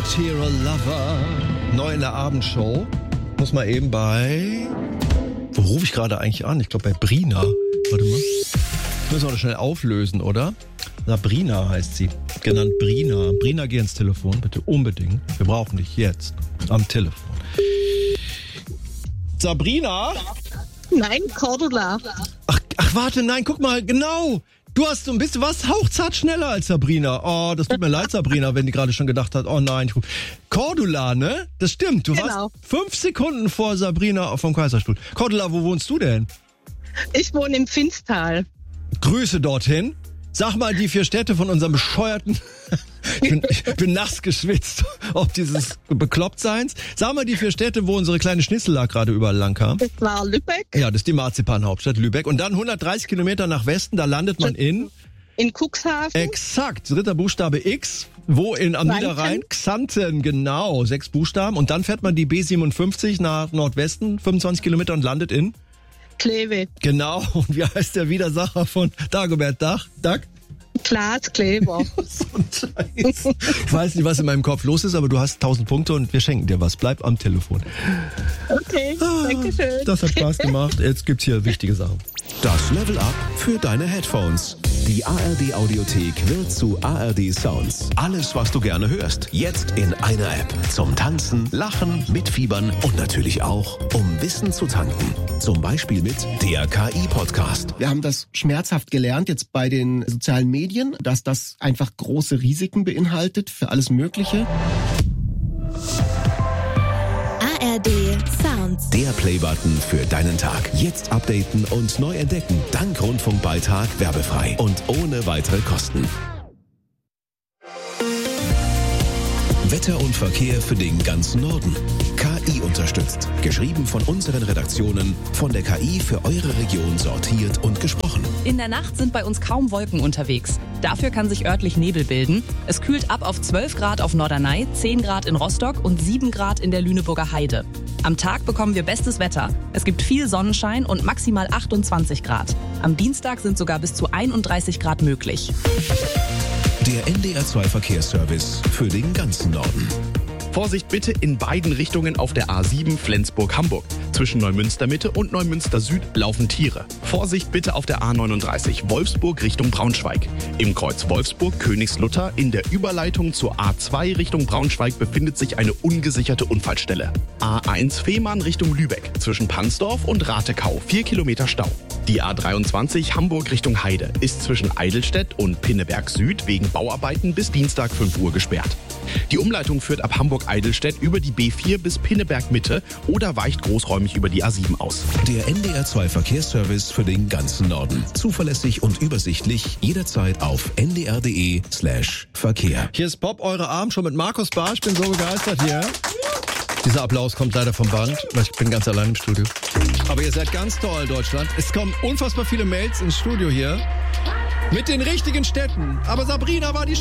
Material Lover. Neu in der Abendshow. Muss mal eben bei... Wo rufe ich gerade eigentlich an? Ich glaube bei Brina. Warte mal. Müssen wir das schnell auflösen, oder? Sabrina heißt sie. Genannt Brina. Brina, geh ins Telefon, bitte unbedingt. Wir brauchen dich jetzt am Telefon. Sabrina? Nein, Cordula. Ach, warte, nein, guck mal, genau. Du bist was hauchzart schneller als Sabrina. Oh, das tut mir leid, Sabrina, wenn die gerade schon gedacht hat, oh nein. Cordula, ne? Das stimmt, du warst 5 Sekunden vor Sabrina vom Kaiserstuhl. Cordula, wo wohnst du denn? Ich wohne im Pfinstal. Grüße dorthin. Sag mal die 4 Städte von unserem bescheuerten... Ich bin nass geschwitzt, ob dieses Beklopptseins. Sag mal die 4 Städte, wo unsere kleine Schnitzel gerade überall lang kam. Das war Lübeck. Ja, das ist die Marzipanhauptstadt Lübeck. Und dann 130 Kilometer nach Westen, da landet man in Cuxhaven. Exakt, 3. Buchstabe X. Wo am Niederrhein? Xanten, genau, 6 Buchstaben. Und dann fährt man die B57 nach Nordwesten, 25 Kilometer und landet in... Kleve. Genau, und wie heißt der Widersacher von Dagobert Duck? Klaas Kleber. So ein Scheiß. Ich weiß nicht, was in meinem Kopf los ist, aber du hast 1000 Punkte und wir schenken dir was. Bleib am Telefon. Okay, danke schön. Das hat Spaß gemacht. Jetzt gibt's hier wichtige Sachen. Das Level Up für deine Headphones. Die ARD Audiothek wird zu ARD Sounds. Alles, was du gerne hörst, jetzt in einer App. Zum Tanzen, Lachen, Mitfiebern und natürlich auch, um Wissen zu tanken. Zum Beispiel mit der KI-Podcast. Wir haben das schmerzhaft gelernt jetzt bei den sozialen Medien, dass das einfach große Risiken beinhaltet für alles Mögliche. ARD Sounds. Der Playbutton für deinen Tag. Jetzt updaten und neu entdecken. Dank Rundfunkbeitrag werbefrei und ohne weitere Kosten. Wetter und Verkehr für den ganzen Norden. KI unterstützt. Geschrieben von unseren Redaktionen, von der KI für eure Region sortiert und gesprochen. In der Nacht sind bei uns kaum Wolken unterwegs. Dafür kann sich örtlich Nebel bilden. Es kühlt ab auf 12 Grad auf Norderney, 10 Grad in Rostock und 7 Grad in der Lüneburger Heide. Am Tag bekommen wir bestes Wetter. Es gibt viel Sonnenschein und maximal 28 Grad. Am Dienstag sind sogar bis zu 31 Grad möglich. Der NDR 2 Verkehrsservice für den ganzen Norden. Vorsicht bitte in beiden Richtungen auf der A7 Flensburg-Hamburg. Zwischen Neumünster Mitte und Neumünster Süd laufen Tiere. Vorsicht bitte auf der A39 Wolfsburg Richtung Braunschweig. Im Kreuz Wolfsburg-Königslutter in der Überleitung zur A2 Richtung Braunschweig befindet sich eine ungesicherte Unfallstelle. A1 Fehmarn Richtung Lübeck. Zwischen Pansdorf und Ratekau 4 Kilometer Stau. Die A23 Hamburg Richtung Heide ist zwischen Eidelstedt und Pinneberg Süd wegen Bauarbeiten bis Dienstag 5 Uhr gesperrt. Die Umleitung führt ab Hamburg-Eidelstedt über die B4 bis Pinneberg Mitte oder weicht großräumig über die A7 aus. Der NDR 2 Verkehrsservice für den ganzen Norden. Zuverlässig und übersichtlich, jederzeit auf ndr.de/Verkehr. Hier ist Bob, eure Abendshow mit Markus Barsch. Ich bin so begeistert hier. Dieser Applaus kommt leider vom Band, weil ich bin ganz allein im Studio. Aber ihr seid ganz toll, Deutschland. Es kommen unfassbar viele Mails ins Studio hier mit den richtigen Städten. Aber Sabrina war die